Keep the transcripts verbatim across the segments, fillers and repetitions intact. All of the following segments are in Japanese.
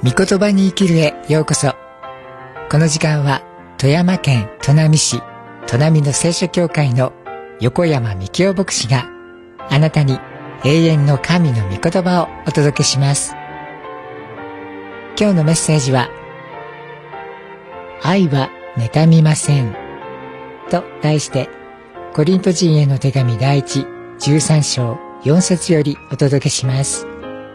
御言葉に生きるへようこそ。この時間は富山県砺波市砺波の聖書教会の横山幹夫牧師があなたに永遠の神の御言葉をお届けします。今日のメッセージは、愛は妬みませんと題して、コリント人への手紙第一じゅうさん章よん節よりお届けします。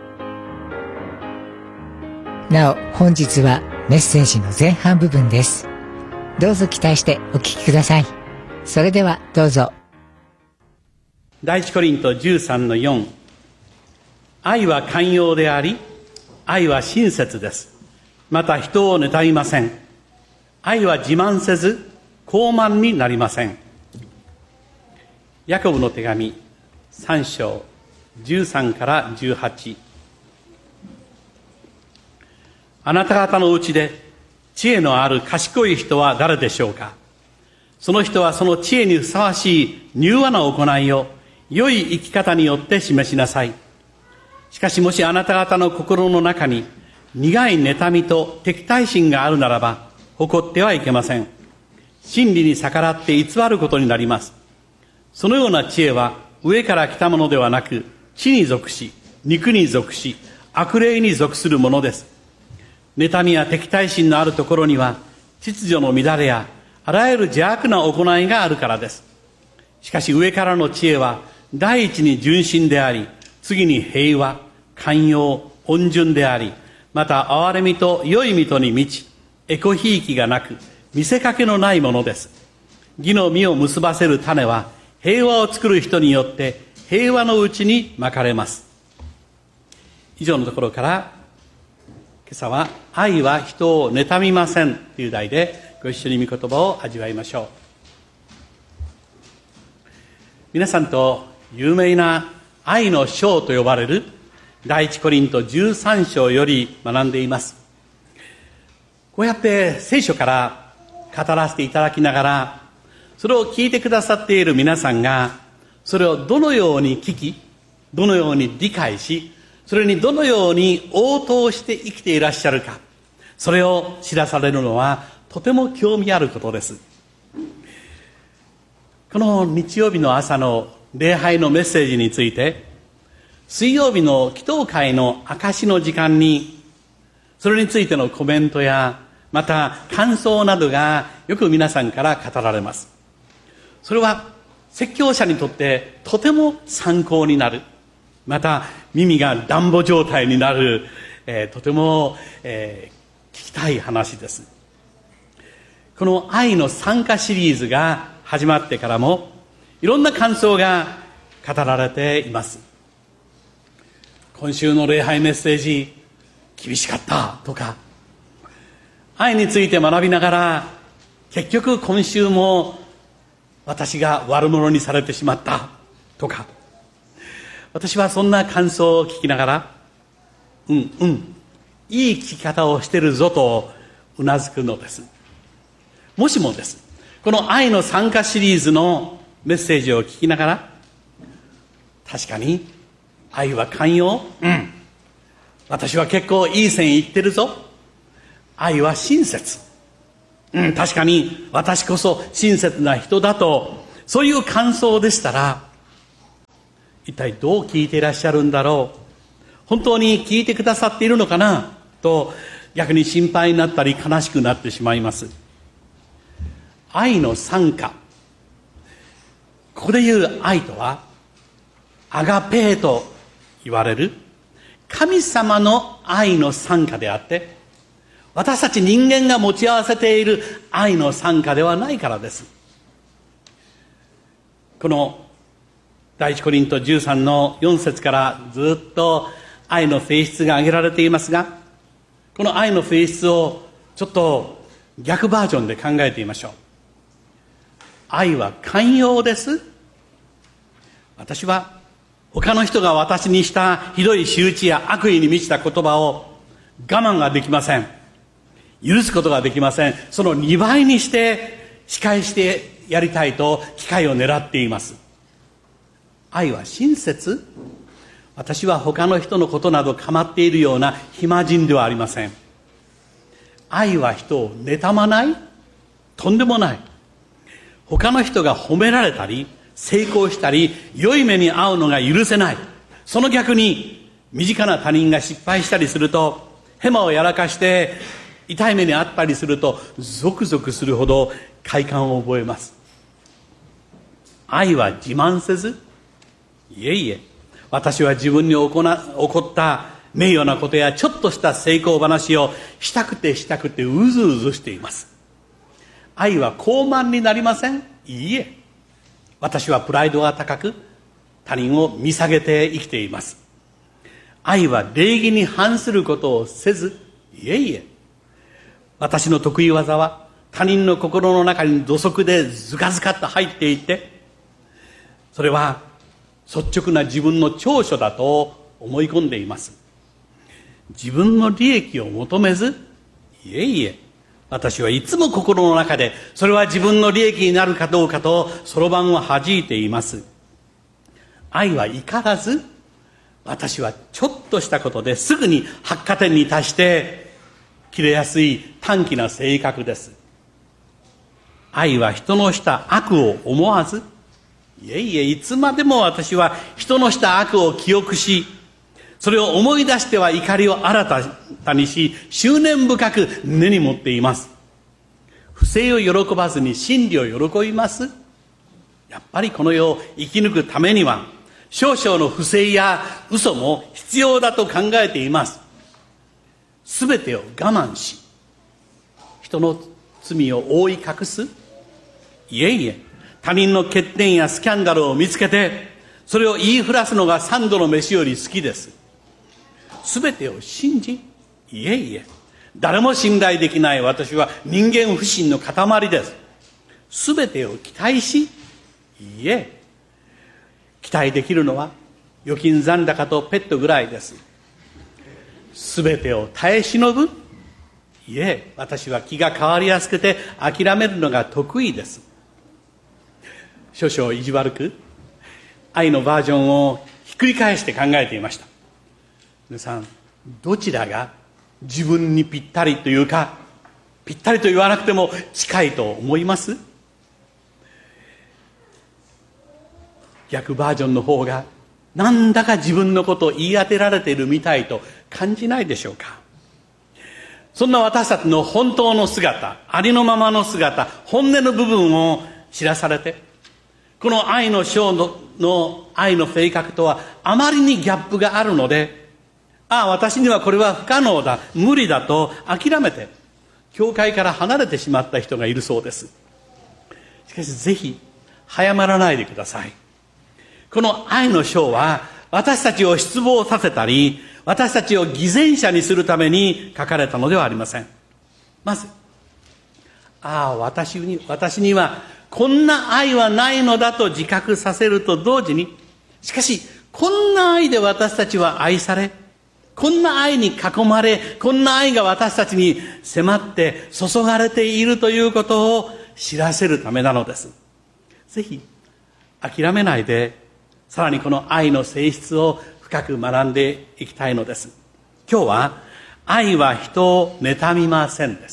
なお、本日はメッセージの前半部分です。どうぞ期待してお聞きください。それではどうぞ。 第一コリントじゅうさんのよん、愛は寛容であり、愛は親切です。また人を妬みません。愛は自慢せず、傲慢になりません。ヤコブの手紙さん章じゅうさんからじゅうはち、あなた方のうちで知恵のある賢い人は誰でしょうか。その人はその知恵にふさわしい柔和な行いを良い生き方によって示しなさい。しかしもしあなた方の心の中に苦い妬みと敵対心があるならば、誇ってはいけません。真理に逆らって偽ることになります。そのような知恵は上から来たものではなく、地に属し、肉に属し、悪霊に属するものです。妬みや敵対心のあるところには、秩序の乱れやあらゆる邪悪な行いがあるからです。しかし上からの知恵は、第一に純真であり、次に平和、寛容、温順であり、また憐れみと良いみとに満ち、エコひいきがなく、見せかけのないものです。義の実を結ばせる種は、平和を作る人によって平和のうちにまかれます。以上のところから、今朝は愛は人を妬みませんという題でご一緒に御言葉を味わいましょう。皆さんと有名な愛の章と呼ばれる第一コリントじゅうさん章より学んでいます。こうやって聖書から語らせていただきながら、それを聞いてくださっている皆さんがそれをどのように聞き、どのように理解し、それにどのように応答して生きていらっしゃるか、それを知らされるのはとても興味あることです。この日曜日の朝の礼拝のメッセージについて、水曜日の祈祷会の証の時間にそれについてのコメントやまた感想などがよく皆さんから語られます。それは説教者にとってとても参考になる、また耳が暖房状態になる、えー、とても、えー、聞きたい話です。この愛の参加シリーズが始まってからもいろんな感想が語られています。今週の礼拝メッセージ厳しかったとか、愛について学びながら結局今週も私が悪者にされてしまったとか、私はそんな感想を聞きながら、うんうんいい聞き方をしてるぞとうなずくのです。もしもです、この愛の参加シリーズのメッセージを聞きながら、確かに愛は寛容、うん私は結構いい線いってるぞ、愛は親切、うん確かに私こそ親切な人だと、そういう感想でしたら、一体どう聞いていらっしゃるんだろう、本当に聞いてくださっているのかなと逆に心配になったり悲しくなってしまいます。愛の参加、ここで言う愛とはアガペーと言われる神様の愛の参加であって、私たち人間が持ち合わせている愛の参加ではないからです。この第一コリントじゅうさんのよん節からずっと愛の性質が挙げられていますが、この愛の性質をちょっと逆バージョンで考えてみましょう。愛は寛容です。私は他の人が私にしたひどい仕打ちや悪意に満ちた言葉を我慢ができません。許すことができません。そのにばいにして仕返してやりたいと機会を狙っています。愛は親切。 私は他の人のことなど構っているような暇人ではありません。愛は人を妬まない？とんでもない。他の人が褒められたり、成功したり、良い目に遭うのが許せない。その逆に、身近な他人が失敗したりすると、ヘマをやらかして痛い目に遭ったりすると、ゾクゾクするほど快感を覚えます。愛は自慢せず、いえいえ、私は自分に起こな、起こった名誉なことやちょっとした成功話をしたくてしたくてうずうずしています。愛は高慢になりません？いいえ。私はプライドが高く、他人を見下げて生きています。愛は礼儀に反することをせず、いえいえ。私の得意技は他人の心の中に土足でズカズカと入っていって、それは率直な自分の長所だと思い込んでいます。自分の利益を求めず、いえいえ、私はいつも心の中でそれは自分の利益になるかどうかとそろばんを弾いています。愛は怒らず、私はちょっとしたことですぐに発火点に達して切れやすい短気な性格です。愛は人のした悪を思わず、いえいえ、いつまでも私は人のした悪を記憶し、それを思い出しては怒りを新たにし、執念深く根に持っています。不正を喜ばずに真理を喜びます。やっぱりこの世を生き抜くためには、少々の不正や嘘も必要だと考えています。すべてを我慢し、人の罪を覆い隠す？いえいえ、他人の欠点やスキャンダルを見つけて、それを言いふらすのが三度の飯より好きです。すべてを信じ、いえいえ、誰も信頼できない私は人間不信の塊です。すべてを期待し、いいえ、期待できるのは預金残高とペットぐらいです。すべてを耐え忍ぶ、いえ、私は気が変わりやすくて諦めるのが得意です。少々意地悪く愛のバージョンをひっくり返して考えていました。皆さん、どちらが自分にぴったりというか、ぴったりと言わなくても近いと思います？逆バージョンの方がなんだか自分のことを言い当てられているみたいと感じないでしょうか？そんな私たちの本当の姿、ありのままの姿、本音の部分を知らされて、この愛の章の、の愛の性格とはあまりにギャップがあるので、ああ、私にはこれは不可能だ、無理だと諦めて教会から離れてしまった人がいるそうです。しかしぜひ早まらないでください。この愛の章は私たちを失望させたり、私たちを偽善者にするために書かれたのではありません。まず、ああ、私に、私にはこんな愛はないのだと自覚させると同時に、しかしこんな愛で私たちは愛され、こんな愛に囲まれ、こんな愛が私たちに迫って注がれているということを知らせるためなのです。ぜひ諦めないで、さらにこの愛の性質を深く学んでいきたいのです。今日は愛は人を妬みませんです。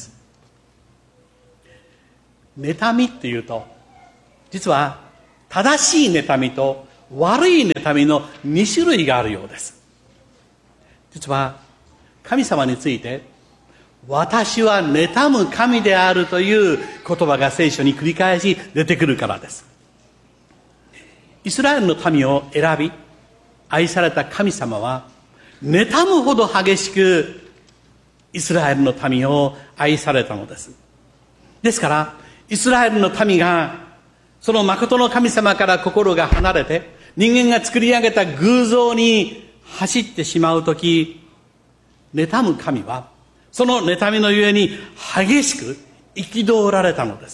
妬みっていうと、実は正しい妬みと悪い妬みのに種類があるようです。実は神様について、私は妬む神であるという言葉が聖書に繰り返し出てくるからです。イスラエルの民を選び愛された神様は、妬むほど激しくイスラエルの民を愛されたのです。ですからイスラエルの民がその誠の神様から心が離れて、人間が作り上げた偶像に走ってしまうとき、妬む神はその妬みのゆえに激しく憤られたのです。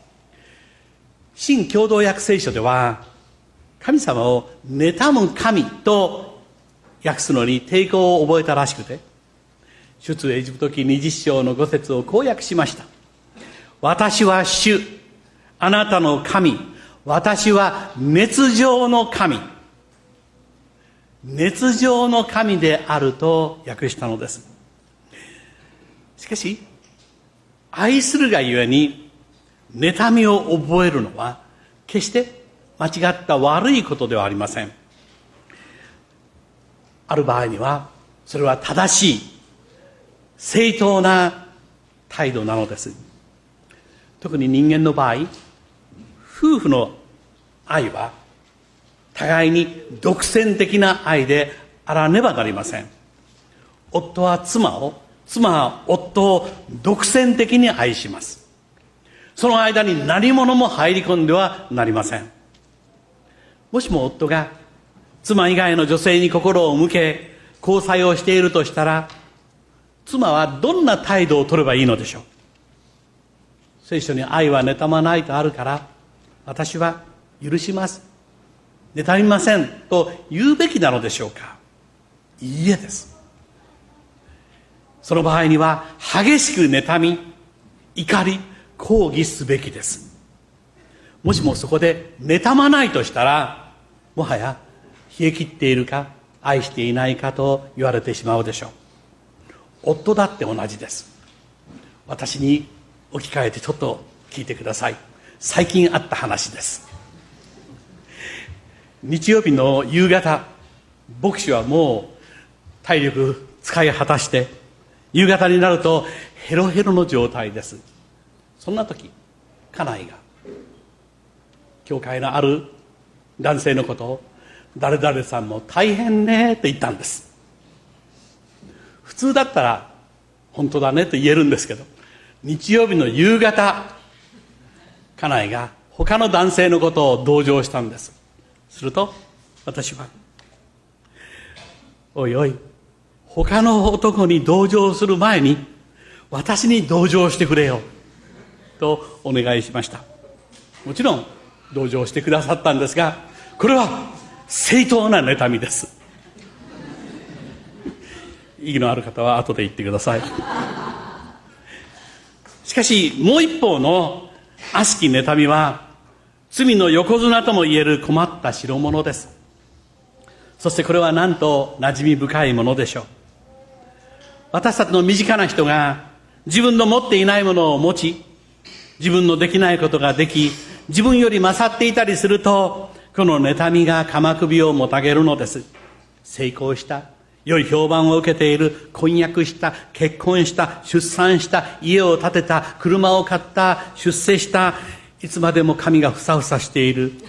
新共同訳聖書では、神様を妬む神と訳すのに抵抗を覚えたらしくて、出エジプト記にじゅっ章のご節をこう訳しました。私は主、あなたの神、私は熱情の神。 熱情の神であると訳したのです。しかし、愛するがゆえに妬みを覚えるのは決して間違った悪いことではありません。ある場合にはそれは正しい正当な態度なのです。特に人間の場合、夫婦の愛は互いに独占的な愛であらねばなりません。夫は妻を、妻は夫を独占的に愛します。その間に何者も入り込んではなりません。もしも夫が妻以外の女性に心を向け交際をしているとしたら、妻はどんな態度を取ればいいのでしょう。聖書に愛は妬まないとあるから、私は許します、妬みませんと言うべきなのでしょうか。いいえです。その場合には激しく妬み、怒り、抗議すべきです。もしもそこで妬まないとしたら、もはや冷え切っているか愛していないかと言われてしまうでしょう。夫だって同じです。私に置き換えてちょっと聞いてください。最近あった話です。日曜日の夕方、牧師はもう体力使い果たして、夕方になるとヘロヘロの状態です。そんな時、家内が教会のある男性のことを、誰々さんも大変ねって言ったんです。普通だったら本当だねと言えるんですけど、日曜日の夕方、家内が他の男性のことを同情したんです。すると私は、おいおい、他の男に同情する前に私に同情してくれよとお願いしました。もちろん同情してくださったんですが、これは正当な妬みです。意義のある方は後で言ってください。しかしもう一方の悪しき妬みは、罪の横綱ともいえる困った代物です。そしてこれはなんと馴染み深いものでしょう。私たちの身近な人が自分の持っていないものを持ち、自分のできないことができ、自分より勝っていたりすると、この妬みが鎌首をもたげるのです。成功した、良い評判を受けている、婚約した、結婚した、出産した、家を建てた、車を買った、出世した、いつまでも髪がふさふさしている。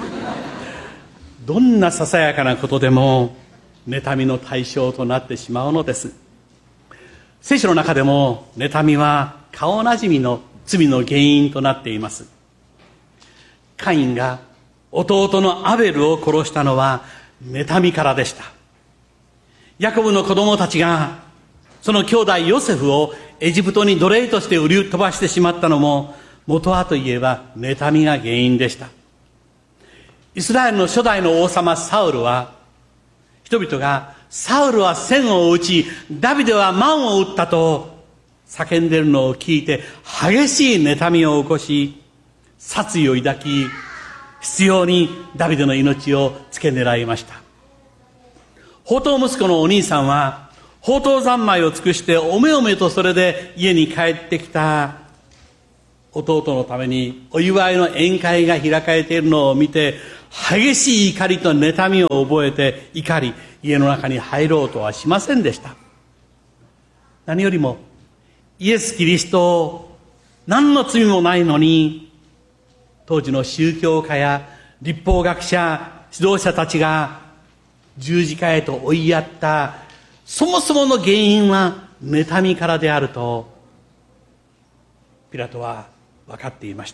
どんなささやかなことでも妬みの対象となってしまうのです。聖書の中でも妬みは顔なじみの罪の原因となっています。カインが弟のアベルを殺したのは妬みからでした。ヤコブの子供たちがその兄弟ヨセフをエジプトに奴隷として売り飛ばしてしまったのも、元はといえば妬みが原因でした。イスラエルの初代の王様サウルは、人々がサウルは千を打ち、ダビデは万を打ったと叫んでいるのを聞いて、激しい妬みを起こし、殺意を抱き、執拗にダビデの命を付け狙いました。放蕩息子のお兄さんは放蕩三昧を尽くして、おめおめとそれで家に帰ってきた弟のためにお祝いの宴会が開かれているのを見て、激しい怒りと妬みを覚えて怒り、家の中に入ろうとはしませんでした。何よりもイエス・キリストを何の罪もないのに、当時の宗教家や律法学者、指導者たちが十字架へと追いやった、そもそもの原因は妬みからであるとピラトは分かっていました。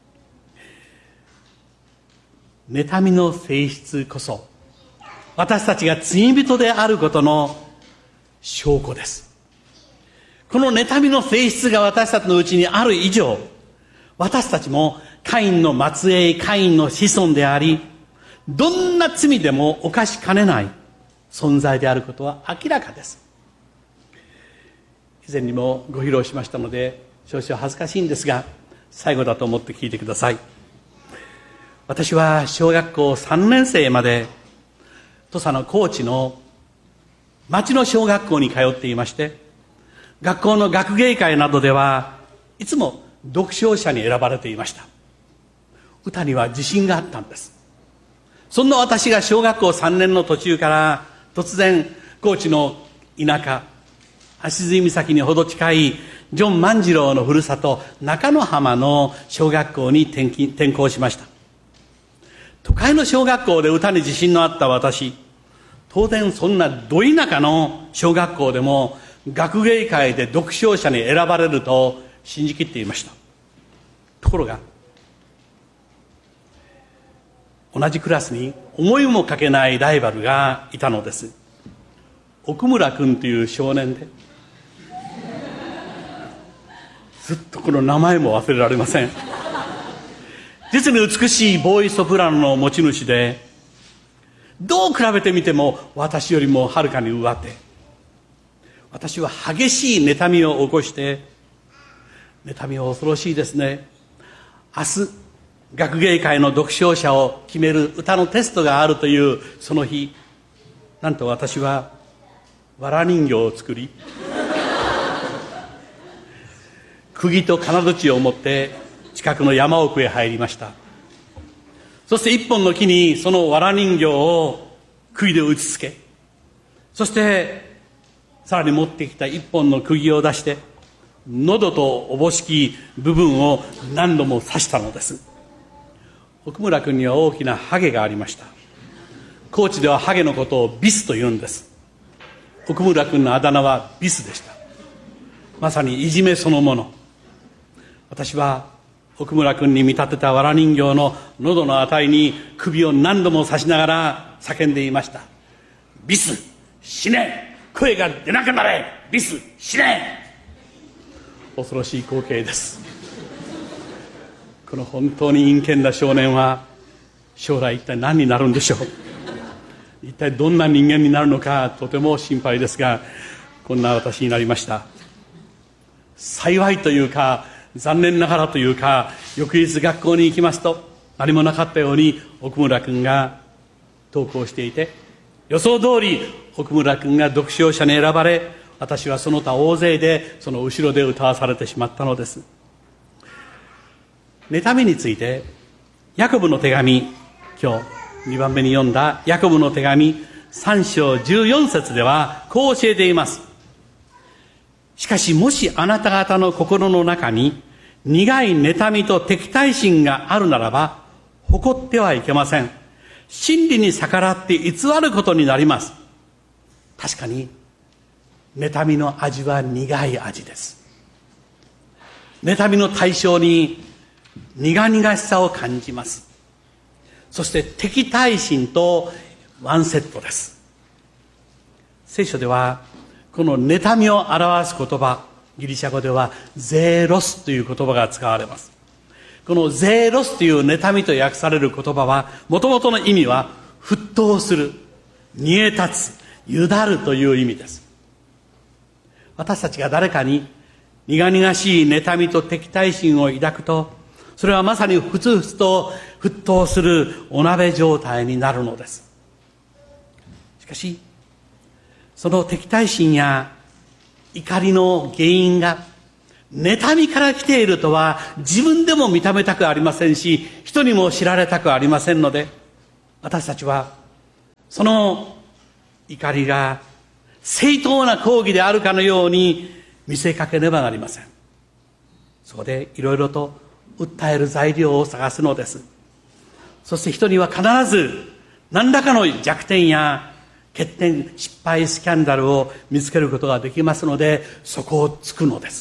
妬みの性質こそ私たちが罪人であることの証拠です。この妬みの性質が私たちのうちにある以上、私たちもカインの末裔、カインの子孫であり、どんな罪でも犯しかねない存在であることは明らかです。以前にもご披露しましたので少々恥ずかしいんですが、最後だと思って聞いてください。私は小学校さんねん生まで土佐の高知の町の小学校に通っていまして、学校の学芸会などではいつも読書者に選ばれていました。歌には自信があったんです。そんな私が小学校さんねんの途中から突然高知の田舎足摺岬にほど近いジョン万次郎のふるさと中之浜の小学校に転勤転校しました。都会の小学校で歌に自信のあった私、当然そんなど田舎の小学校でも学芸会で読書者に選ばれると信じきっていました。ところが同じクラスに思いもかけないライバルがいたのです。奥村君という少年で、ずっとこの名前も忘れられません。実に美しいボーイソプラノの持ち主で、どう比べてみても私よりもはるかに上手。私は激しい妬みを起こして、妬みは恐ろしいですね。明日学芸会の読書者を決める歌のテストがあるというその日、なんと私はわら人形を作り釘と金槌を持って近くの山奥へ入りました。そして一本の木にそのわら人形を釘で打ちつけ、そしてさらに持ってきた一本の釘を出して喉とおぼしき部分を何度も刺したのです。奥村君には大きなハゲがありました。高知ではハゲのことをビスと言うんです。奥村君のあだ名はビスでした。まさにいじめそのもの。私は奥村君に見立てたわら人形の喉のあたりに首を何度も刺しながら叫んでいました。ビス死ね、声が出なくなれ、ビス死ね。恐ろしい光景です。この本当に陰険な少年は将来一体何になるんでしょう。一体どんな人間になるのかとても心配ですが、こんな私になりました。幸いというか残念ながらというか、翌日学校に行きますと何もなかったように奥村君が登校していて、予想通り奥村君が読書者に選ばれ、私はその他大勢でその後ろで歌わされてしまったのです。妬みについてヤコブの手紙、今日にばんめに読んだヤコブの手紙さん章じゅうよん節ではこう教えています。しかしもしあなた方の心の中に苦い妬みと敵対心があるならば誇ってはいけません。真理に逆らって偽ることになります。確かに妬みの味は苦い味です。妬みの対象に苦々しさを感じます。そして敵対心とワンセットです。聖書ではこの妬みを表す言葉、ギリシャ語ではゼーロスという言葉が使われます。このゼーロスという妬みと訳される言葉は、もともとの意味は沸騰する、煮え立つ、ゆだるという意味です。私たちが誰かに苦々しい妬みと敵対心を抱くと、それはまさにふつふつと沸騰するお鍋状態になるのです。しかしその敵対心や怒りの原因が妬みから来ているとは自分でも認めたくありませんし、人にも知られたくありませんので、私たちはその怒りが正当な抗議であるかのように見せかけねばなりません。そこでいろいろと訴える材料を探すのです。そして人には必ず何らかの弱点や欠点、失敗、スキャンダルを見つけることができますので、そこをつくのです。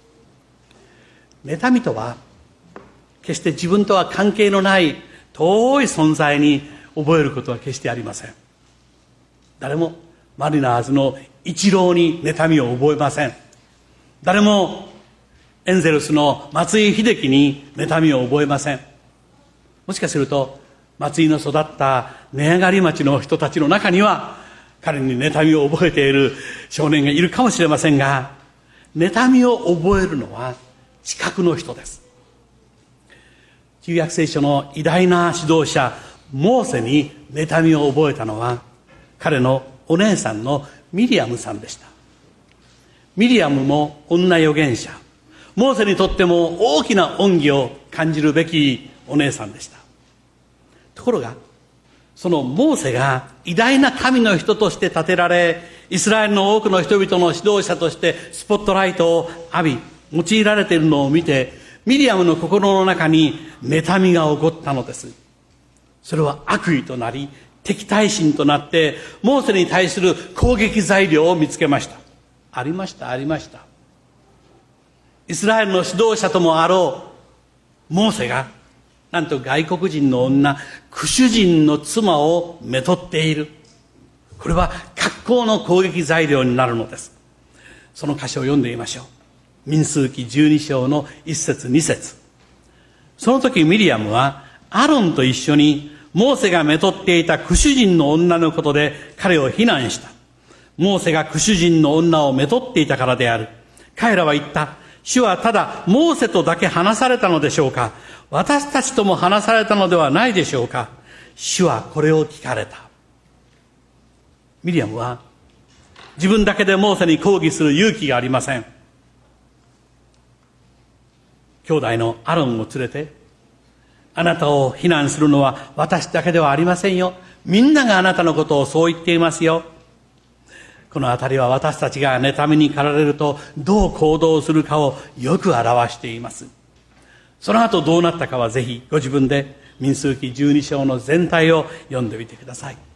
妬みとは決して自分とは関係のない遠い存在に覚えることは決してありません。誰もマリナーズのイチローに妬みを覚えません。誰もエンゼルスの松井秀喜に妬みを覚えません。もしかすると松井の育った根上がり町の人たちの中には彼に妬みを覚えている少年がいるかもしれませんが、妬みを覚えるのは知覚の人です。旧約聖書の偉大な指導者モーセに妬みを覚えたのは彼のお姉さんのミリアムさんでした。ミリアムも女預言者、モーセにとっても大きな恩義を感じるべきお姉さんでした。ところがそのモーセが偉大な神の人として立てられ、イスラエルの多くの人々の指導者としてスポットライトを浴び用いられているのを見て、ミリアムの心の中に妬みが起こったのです。それは悪意となり、敵対心となって、モーセに対する攻撃材料を見つけました。ありましたありました。イスラエルの指導者ともあろうモーセが、なんと外国人の女、クシュ人の妻をめとっている。これは格好の攻撃材料になるのです。その箇所を読んでみましょう。民数記じゅうに章のいち節に節。その時ミリアムはアロンと一緒にモーセがめとっていたクシュ人の女のことで彼を非難した。モーセがクシュ人の女をめとっていたからである。彼らは言った。主はただモーセとだけ話されたのでしょうか。私たちとも話されたのではないでしょうか。主はこれを聞かれた。ミリアムは自分だけでモーセに抗議する勇気がありません。兄弟のアロンを連れて、あなたを非難するのは私だけではありませんよ。みんながあなたのことをそう言っていますよ。このあたりは私たちが妬みに駆られるとどう行動するかをよく表しています。その後どうなったかはぜひご自分で民数記じゅうに章の全体を読んでみてください。